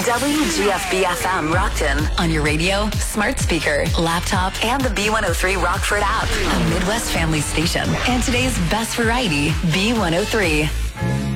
WGFB-FM Rockton on your radio, smart speaker, laptop, and the B103 Rockford app. A Midwest family station. And today's best variety, B103.